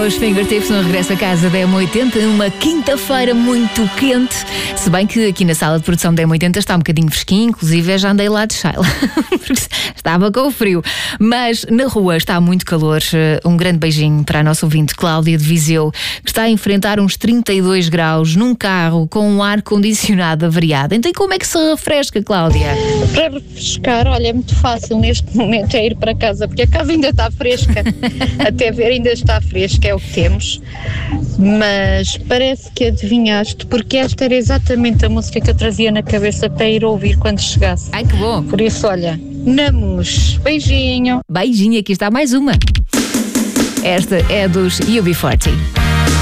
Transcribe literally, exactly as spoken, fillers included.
os Fingertips no regresso a casa da M oitenta, numa quinta-feira muito quente. Se bem que aqui na sala de produção da M oitenta está um bocadinho fresquinho, inclusive já andei lá de Sheila, porque estava com o frio. Mas na rua está muito calor. Um grande beijinho para a nossa ouvinte Cláudia de Viseu, que está a enfrentar uns trinta e dois graus num carro com um ar-condicionado avariado. Então, como é que se refresca, Cláudia? Para refrescar, olha, é muito fácil neste momento é ir para casa, porque a casa ainda está fresca. Até ver ainda está fresca, é o que temos. Mas parece que adivinhaste, porque esta era exatamente a música que eu trazia na cabeça para ir ouvir quando chegasse. Ai, que bom! Por isso, olha, Namus, beijinho. Beijinho, aqui está mais uma. Esta é dos U B quarenta.